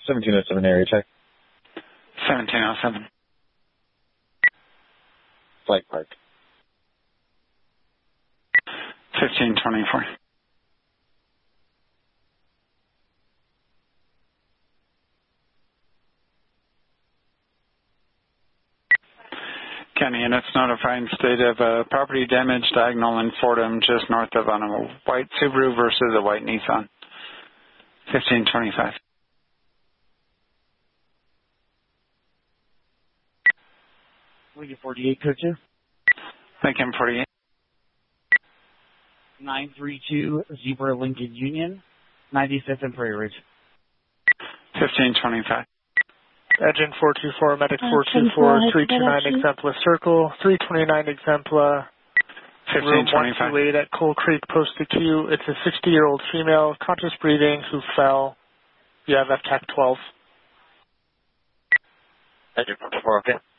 1707 area check. 1707. Flight park. 1524. County units notifying state of property damage diagonal in Fordham just north of on a white Subaru versus a white Nissan. 1525. Lincoln 48, code 2. Lincoln 48. 932 Zebra Lincoln Union, 95th and Prairie Ridge. 1525. Engine 424, Medic 424, 329 Exempla Circle, 329 Exempla, room 128 at Coal Creek, posted to you. It's a 60-year-old female, conscious breathing, who fell. You have FTAC 12. Engine 424, okay.